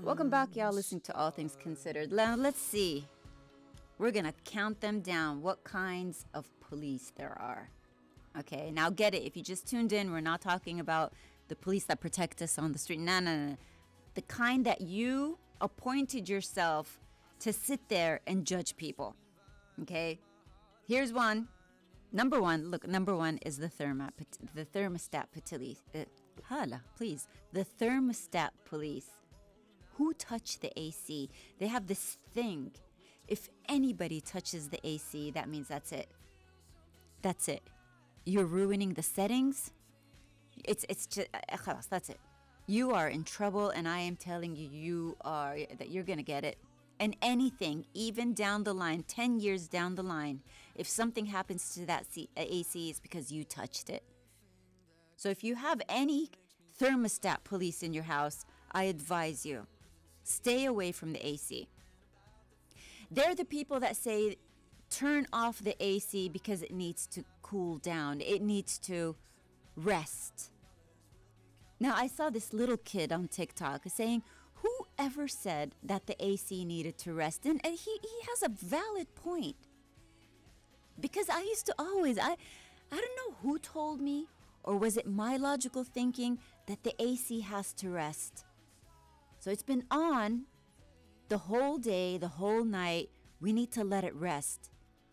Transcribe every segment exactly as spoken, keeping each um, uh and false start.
Welcome back, y'all. Listening to All Things Considered. Now, let's see. We're going to count them down, what kinds of police there are. Okay, now get it. If you just tuned in, we're not talking about the police that protect us on the street. No, no, no. The kind that you appointed yourself to sit there and judge people. Okay, here's one. Number one, look, number one is the thermostat, the thermostat police. Uh, hala, please. The thermostat police. Who touched the A C? They have this thing. If anybody touches the A C, that means that's it. That's it. You're ruining the settings. It's it's just uh, that's it. You are in trouble, and I am telling you, you are that you're gonna get it. And anything, even down the line, ten years down the line, if something happens to that C- A C, it's because you touched it. So if you have any thermostat police in your house, I advise you, stay away from the A C. They're the people that say, turn off the A C because it needs to cool down. It needs to rest. Now, I saw this little kid on TikTok saying, whoever said that the A C needed to rest? And, and he, he has a valid point. Because I used to always, I, I don't know who told me, or was it my logical thinking that the A C has to rest? So it's been on the whole day, the whole night. We need to let it rest.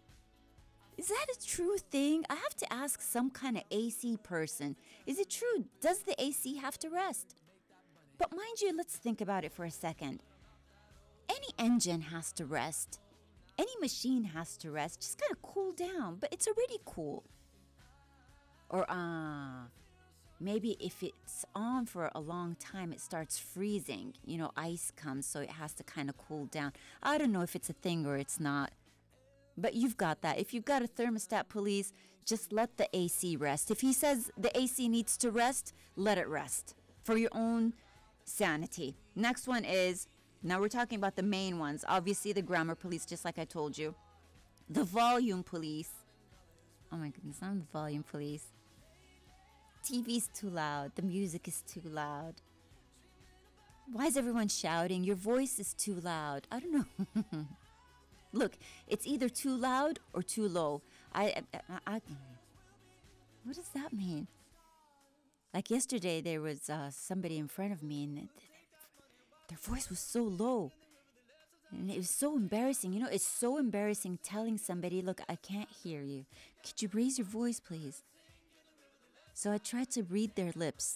Is that a true thing? I have to ask some kind of A C person. Is it true? Does the A C have to rest? But mind you, let's think about it for a second. Any engine has to rest. Any machine has to rest. Just kind of cool down, but it's already cool. Or uh, maybe if it's on for a long time, it starts freezing. You know, ice comes, so it has to kind of cool down. I don't know if it's a thing or it's not. But you've got that. If you've got a thermostat police, just let the A C rest. If he says the A C needs to rest, let it rest for your own sanity. Next one is, now we're talking about the main ones. Obviously, the grammar police, just like I told you. The volume police. Oh my goodness, I'm the volume police. T V's too loud. The music is too loud. Why is everyone shouting? Your voice is too loud. I don't know. Look, it's either too loud or too low. I, I, I, what does that mean? Like yesterday, there was uh, somebody in front of me, and their voice was so low. And it was so embarrassing. You know, it's so embarrassing telling somebody, look, I can't hear you. Could you raise your voice, please? So I tried to read their lips.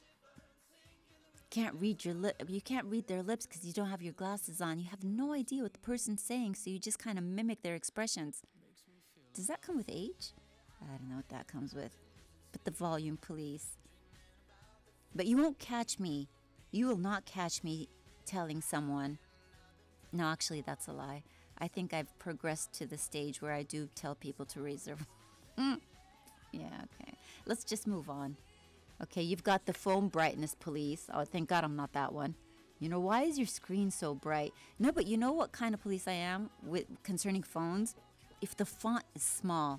Can't read your lip. You can't read their lips because you don't have your glasses on. You have no idea what the person's saying, so you just kind of mimic their expressions. Does that come with age? I don't know what that comes with. But the volume police. But you won't catch me. You will not catch me telling someone. No, actually, that's a lie. I think I've progressed to the stage where I do tell people to raise their voice. Yeah, okay. Let's just move on. Okay, you've got the phone brightness police. Oh, thank God I'm not that one. You know, why is your screen so bright? No, but you know what kind of police I am with concerning phones? If the font is small,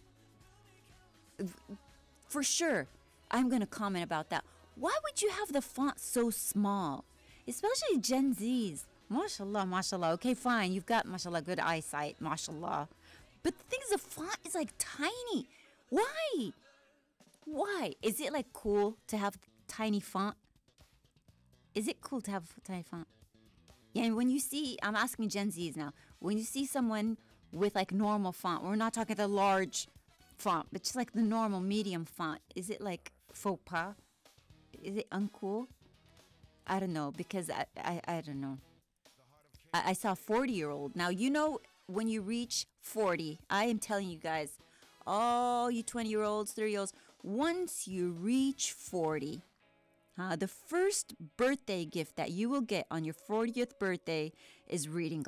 for sure, I'm going to comment about that. Why would you have the font so small? Especially Gen Zs. MashaAllah, MashaAllah. Okay, fine. You've got, MashaAllah, good eyesight. MashaAllah. But the thing is, the font is like tiny. Why? Why? Is it like cool to have tiny font? Is it cool to have tiny font? Yeah, and when you see, I'm asking Gen Zs now, when you see someone with like normal font, we're not talking the large font, but just like the normal medium font, is it like faux pas? Is it uncool? I don't know, because I, I, I don't know. I, I saw a forty-year-old. Now, you know, when you reach forty, I am telling you guys, all you twenty-year-olds, thirty-year-olds, once you reach forty, uh, the first birthday gift that you will get on your fortieth birthday is reading